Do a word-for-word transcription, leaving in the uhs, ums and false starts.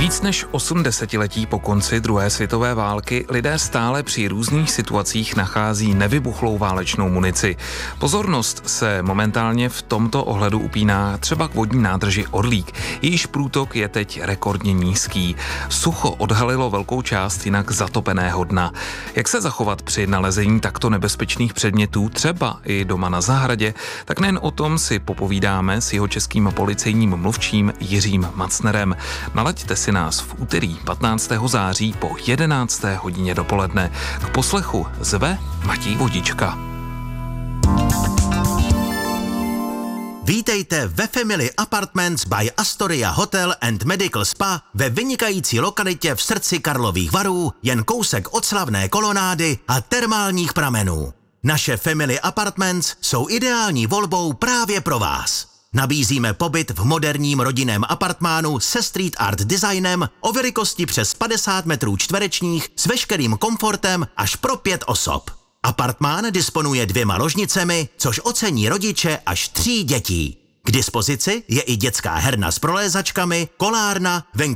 Víc než osm desetiletí po konci druhé světové války lidé stále při různých situacích nachází nevybuchlou válečnou munici. Pozornost se momentálně v tomto ohledu upíná třeba k vodní nádrži Orlík. Jejíž průtok je teď rekordně nízký. Sucho odhalilo velkou část jinak zatopeného dna. Jak se zachovat při nalezení takto nebezpečných předmětů, třeba i doma na zahradě, tak nejen o tom si popovídáme s jeho českým policejním mluvčím Jiřím Macnerem. Nalaďte si nás v úterý patnáctého září po jedenácté hodině dopoledne. K poslechu zve Matěj Vodička. Vítejte ve Family Apartments by Astoria Hotel and Medical Spa ve vynikající lokalitě v srdci Karlových Varů, jen kousek od slavné kolonády a termálních pramenů. Naše Family Apartments jsou ideální volbou právě pro vás. Nabízíme pobyt v moderním rodinném apartmánu se street art designem o velikosti přes padesát metrů čtverečních s veškerým komfortem až pro pět osob. Apartmán disponuje dvěma ložnicemi, což ocení rodiče až tří dětí. K dispozici je i dětská herna s prolézačkami, kolárna, venkovní